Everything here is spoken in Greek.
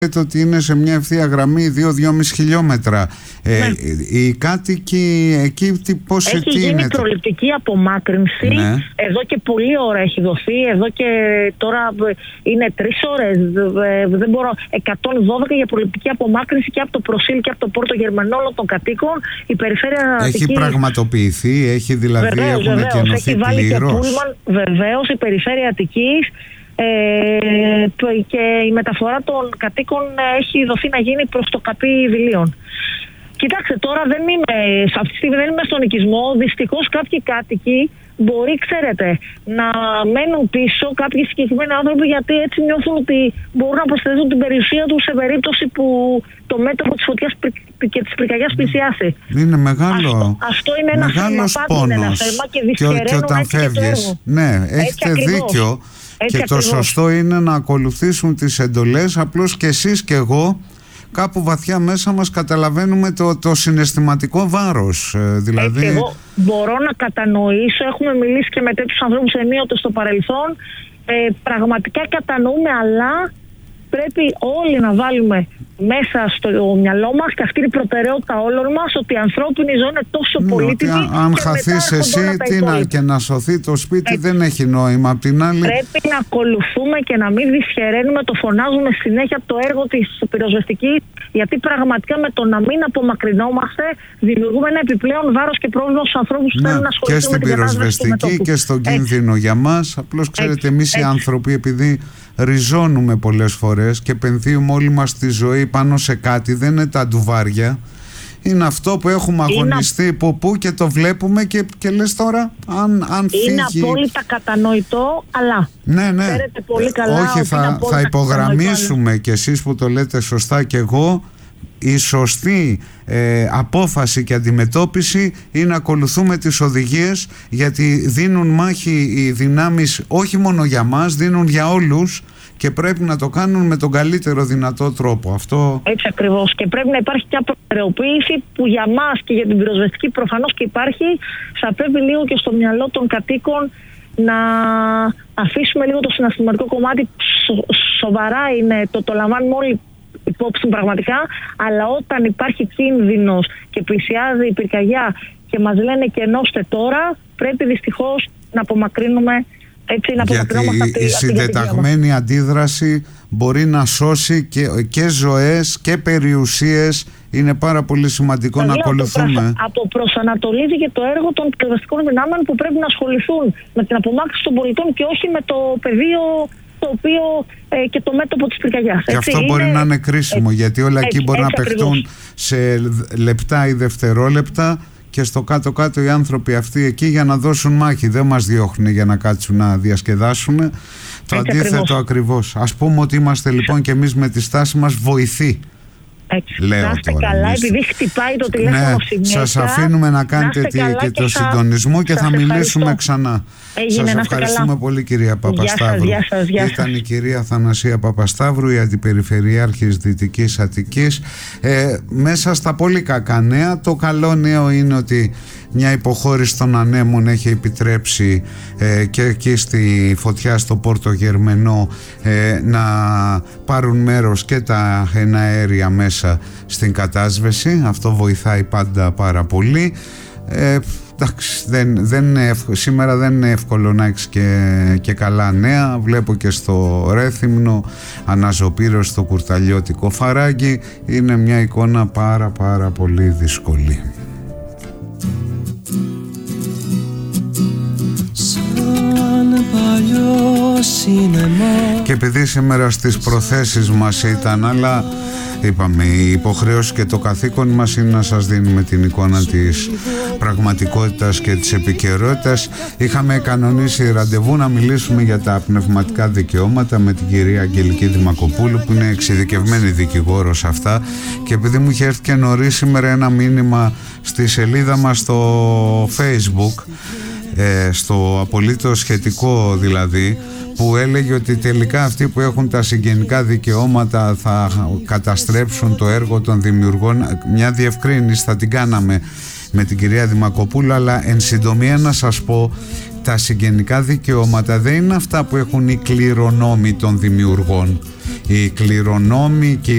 ότι είναι σε μια ευθεία γραμμή 2-2,5 χιλιόμετρα. Οι κάτοικοι εκεί πώς έχει γίνει προληπτική απομάκρυνση. Ναι. Εδώ και πολλή ώρα έχει δοθεί. Εδώ και τώρα είναι 3 ώρες. Δεν μπορώ. 112 για προληπτική απομάκρυνση και από το Προσήλ και από το Πόρτο Γερμανό όλων των κατοίκων. Η περιφέρεια έχει πραγματοποιηθεί, έχει δηλαδή έχουν κενωθεί έχει βάλει και πούλμαν. Βεβαίως η περιφέρεια Αττικής. Και η μεταφορά των κατοίκων έχει δοθεί να γίνει προς το Καπί Βιλίων. Κοιτάξτε, τώρα σε αυτή τη στιγμή δεν είμαι στον οικισμό. Δυστυχώς κάποιοι κάτοικοι μπορεί, ξέρετε, να μένουν πίσω, κάποιοι συγκεκριμένοι άνθρωποι, γιατί έτσι νιώθουν ότι μπορούν να προσθέσουν την περιουσία τους σε περίπτωση που το μέτωπο της φωτιάς και της πυρκαγιάς πλησιάσει. Είναι μεγάλο. Αυτό είναι ένα θέμα, είναι ένα θέμα και δυσχεραίνουν και όταν φεύγεις. Ναι, έχετε δίκιο. Έτσι και ακριβώς. Το σωστό είναι να ακολουθήσουν τις εντολές. Απλώς και εσείς και εγώ κάπου βαθιά μέσα μας καταλαβαίνουμε το συναισθηματικό βάρος. Δηλαδή... Εγώ μπορώ να κατανοήσω, έχουμε μιλήσει και με τέτοιους ανθρώπους ενίοτε στο παρελθόν, πραγματικά κατανοούμε, αλλά πρέπει όλοι να βάλουμε μέσα στο μυαλό μας, και αυτή είναι η προτεραιότητα όλων μας, ότι η ανθρώπινη ζωή είναι τόσο πολύτιμη. Αν χαθείς εσύ και να σωθεί το σπίτι, δεν έχει νόημα. Απ' την άλλη, πρέπει να ακολουθούμε και να μην δυσχεραίνουμε, το φωνάζουμε συνέχεια το έργο της πυροσβεστικής, γιατί πραγματικά με το να μην απομακρυνόμαστε δημιουργούμε ένα επιπλέον βάρος και πρόβλημα στους ανθρώπους που θέλουν να ασχοληθούν και στην πυροσβεστική και στον κίνδυνο για μας. Απλώς ξέρετε, εμείς οι άνθρωποι, επειδή ριζώνουμε πολλές φορές και επενδύουμε όλη μας τη ζωή πάνω σε κάτι, δεν είναι τα ντουβάρια, είναι αυτό που έχουμε αγωνιστεί πού και το βλέπουμε και λες τώρα αν φύγει. Είναι απόλυτα κατανοητό, αλλά ναι. ξέρετε πολύ καλά. Όχι, θα υπογραμμίσουμε και εσείς που το λέτε σωστά και εγώ, η σωστή απόφαση και αντιμετώπιση είναι να ακολουθούμε τις οδηγίες, γιατί δίνουν μάχη οι δυνάμεις όχι μόνο για μας, δίνουν για όλους και πρέπει να το κάνουν με τον καλύτερο δυνατό τρόπο. Αυτό... Έτσι ακριβώς, και πρέπει να υπάρχει και προτεραιοποίηση που για μας και για την πυροσβεστική προφανώς και υπάρχει. Θα πρέπει λίγο και στο μυαλό των κατοίκων να αφήσουμε λίγο το συναισθηματικό κομμάτι. Σοβαρά είναι, το λαμβάνουμε όλοι υπόψη πραγματικά, αλλά όταν υπάρχει κίνδυνος και πλησιάζει η πυρκαγιά και μας λένε κενώστε τώρα, πρέπει δυστυχώς να απομακρύνουμε. Γιατί η συντεταγμένη αντίδραση μπορεί να σώσει και ζωές και περιουσίες. Είναι πάρα πολύ σημαντικό να ακολουθούμε. Αποπροσανατολίζει και το έργο των πυροσβεστικών δυνάμεων που πρέπει να ασχοληθούν με την απομάκρυνση των πολιτών και όχι με το πεδίο το οποίο και το μέτωπο της πυρκαγιάς. Και αυτό μπορεί να είναι κρίσιμο, γιατί όλα εκεί μπορεί να παιχτούν σε λεπτά ή δευτερόλεπτα. Και στο κάτω-κάτω οι άνθρωποι αυτοί εκεί για να δώσουν μάχη, δεν μας διώχνουν για να κάτσουν να διασκεδάσουν. Το αντίθετο ακριβώς. Ας πούμε ότι είμαστε λοιπόν και εμείς με τη στάση μας βοηθοί. Έτσι. Λέω να είστε καλά, επειδή χτυπάει το τηλέφωνο συνέχεια. Σας αφήνουμε να κάνετε και το συντονισμό και θα μιλήσουμε ξανά. Σας ευχαριστούμε πολύ, κυρία Παπασταύρου. Γεια σας. Ήταν η κυρία Θανασία Παπασταύρου, η Αντιπεριφερειάρχης Δυτικής Αττικής. Μέσα στα πολύ κακά νέα, το καλό νέο είναι ότι μια υποχώρηση των ανέμων έχει επιτρέψει και εκεί στη φωτιά στο Πόρτο Γερμενό να πάρουν μέρος και τα εναέρια μέσα στην κατάσβεση. Αυτό βοηθάει πάντα πάρα πολύ. Εντάξει, σήμερα δεν είναι εύκολο να έχεις και καλά νέα. Βλέπω και στο Ρέθυμνο αναζωπήρωση στο Κουρταλιώτικο Φαράγγι. Είναι μια εικόνα πάρα πολύ δύσκολη. Και επειδή σήμερα στις προθέσεις μας ήταν, αλλά είπαμε η υποχρέωση και το καθήκον μας είναι να σας δίνουμε την εικόνα της πραγματικότητας και της επικαιρότητας. Είχαμε κανονίσει ραντεβού να μιλήσουμε για τα πνευματικά δικαιώματα με την κυρία Αγγελική Δημακοπούλου, που είναι εξειδικευμένη δικηγόρος σε αυτά, και επειδή μου είχε έρθει και νωρίς σήμερα ένα μήνυμα στη σελίδα μας στο Facebook, στο απολύτως σχετικό δηλαδή, που έλεγε ότι τελικά αυτοί που έχουν τα συγγενικά δικαιώματα θα καταστρέψουν το έργο των δημιουργών. Μια διευκρίνηση θα την κάναμε με την κυρία Δημακοπούλου, αλλά εν συντομία να σας πω, τα συγγενικά δικαιώματα δεν είναι αυτά που έχουν οι κληρονόμοι των δημιουργών. Οι κληρονόμοι και